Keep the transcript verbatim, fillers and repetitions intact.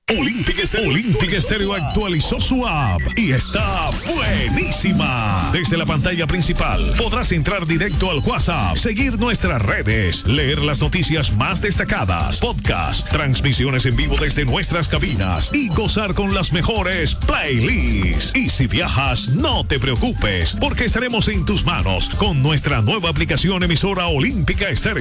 Olímpica Estéreo, Olímpica Estéreo actualizó su app y está buenísima. Desde la pantalla principal podrás entrar directo al WhatsApp, seguir nuestras redes, leer las noticias más destacadas, podcast, transmisiones en vivo desde nuestras cabinas y gozar con las mejores playlists. Y si viajas, no te preocupes, porque estaremos en tus manos con nuestra nueva aplicación emisora Olímpica Estéreo.